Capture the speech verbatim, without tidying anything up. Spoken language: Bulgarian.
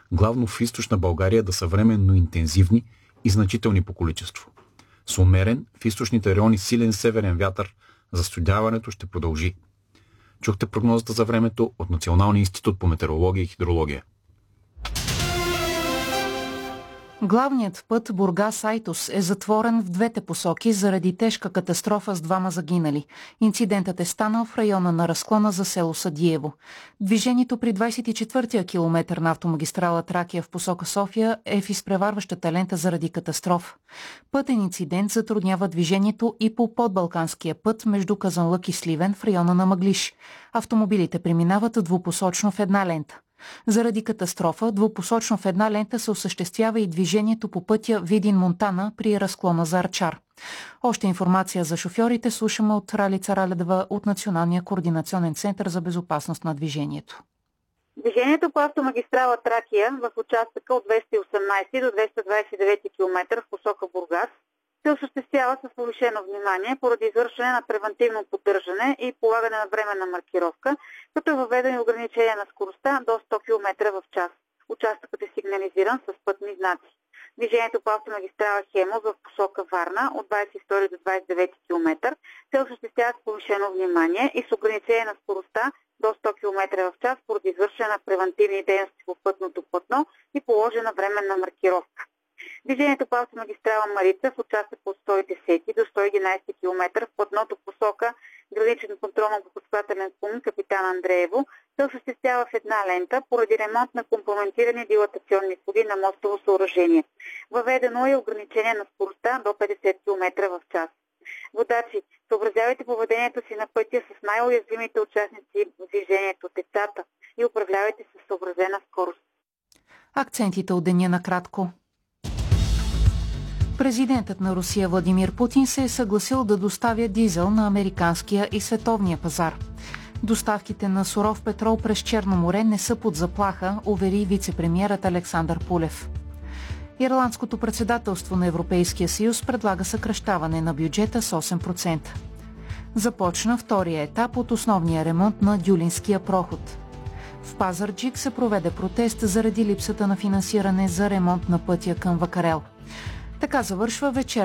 главно в източна България да са временно интензивни и значителни по количество. С умерен в източните райони силен северен вятър застудяването ще продължи. Чухте прогнозата за времето от Националния институт по метеорология и хидрология. Главният път Бургас-Айтос е затворен в двете посоки заради тежка катастрофа с двама загинали. Инцидентът е станал в района на разклона за село Садиево. Движението при двадесет и четвъртия километър на автомагистрала Тракия в посока София е в изпреварващата лента заради катастрофа. Пътен инцидент затруднява движението и по подбалканския път между Казанлък и Сливен в района на Мъглиж. Автомобилите преминават двупосочно в една лента. Заради катастрофа, двупосочно в една лента се осъществява и движението по пътя Видин-Монтана при разклона за Арчар. Още информация за шофьорите слушаме от Ралица Раледова от Националния координационен център за безопасност на движението. Движението по автомагистрала Тракия в участъка от двеста и осемнадесети до двеста двадесет и девети километър в посока Бургас се осъществява с повишено внимание поради извършване на превантивно поддържане и полагане на временна маркировка, като е въведено ограничение на скоростта до сто километра в час. Участъкът е сигнализиран с пътни знаци. Движението по автомагистрала Хемус в посока Варна от двадесет и втори до двадесет и девети километър се осъществява с повишено внимание и с ограничение на скоростта до сто километра в час поради извършване на превантивни дейности по пътното платно и положена временна маркировка. Движението по автомагистрала Марица в участък от сто и десети до сто и единадесети километър в платното посока граничен контролно-пропускателен пункт Капитан Андреево се осъществява в една лента поради ремонт на компрометирани дилатационни коди на мостово съоръжение. Въведено е ограничение на скоростта до петдесет километра в час. Водачи, съобразявайте поведението си на пътя с най-уязвимите участници в движението, децата, и управлявайте с съобразена скорост. Акцентите от деня накратко. Президентът на Русия Владимир Путин се е съгласил да доставя дизел на американския и световния пазар. Доставките на суров петрол през Черно море не са под заплаха, увери вице-премиерът Александър Пулев. Ирландското председателство на Европейския съюз предлага съкращаване на бюджета с осем процента. Започна втория етап от основния ремонт на Дюлинския проход. В Пазарджик се проведе протест заради липсата на финансиране за ремонт на пътя към Вакарел. Така завършва вечер.